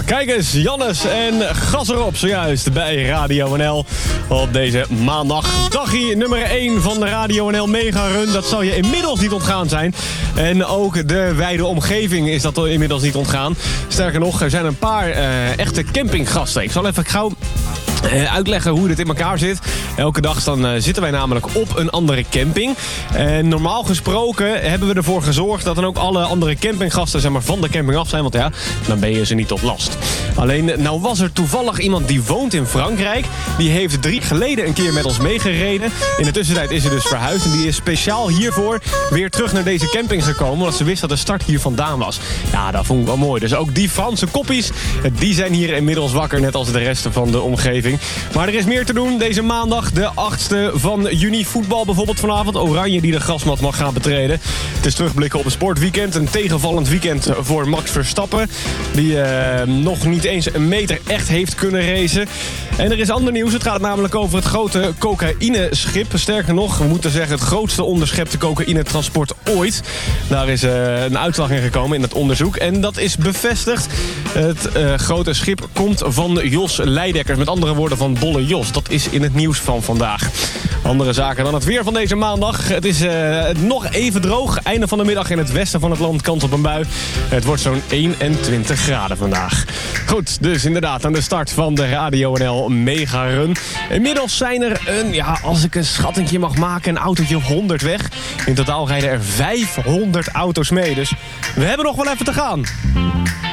kijk eens, Jannes en gas erop zojuist bij Radio NL. Op deze maandag, dagje nummer 1 van de Radio NL Mega Run. Dat zal je inmiddels niet ontgaan zijn. En ook de wijde omgeving is dat inmiddels niet ontgaan. Sterker nog, er zijn een paar echte campinggasten. Ik zal even gauw uitleggen hoe dit in elkaar zit. Elke dag dan zitten wij namelijk op een andere camping. En normaal gesproken hebben we ervoor gezorgd dat dan ook alle andere campinggasten zeg maar, van de camping af zijn. Want ja, dan ben je ze niet tot last. Alleen, nou was er toevallig iemand die woont in Frankrijk. Die heeft 3 geleden een keer met ons meegereden. In de tussentijd is ze dus verhuisd. En die is speciaal hiervoor weer terug naar deze camping gekomen. Omdat ze wist dat de start hier vandaan was. Ja, dat vond ik wel mooi. Dus ook die Franse koppies, die zijn hier inmiddels wakker. Net als de rest van de omgeving. Maar er is meer te doen deze maandag, de 8e van juni. Voetbal bijvoorbeeld vanavond. Oranje die de grasmat mag gaan betreden. Het is terugblikken op een sportweekend. Een tegenvallend weekend voor Max Verstappen. Die nog niet eens een meter echt heeft kunnen racen. En er is ander nieuws. Het gaat namelijk over het grote cocaïneschip. Sterker nog, we moeten zeggen het grootste onderschepte cocaïnetransport ooit. Daar is een uitslag in gekomen in het onderzoek. En dat is bevestigd. Het grote schip komt van Jos Leidekkers. Met andere woorden van Bolle Jos. Dat is in het nieuws van vandaag. Andere zaken dan het weer van deze maandag. Het is nog even droog. Einde van de middag in het westen van het land kans op een bui. Het wordt zo'n 21 graden vandaag. Goed, dus inderdaad aan de start van de Radio NL Mega Run. Inmiddels zijn er als ik een schattingje mag maken, een autootje of 100 weg. In totaal rijden er 500 auto's mee. Dus we hebben nog wel even te gaan.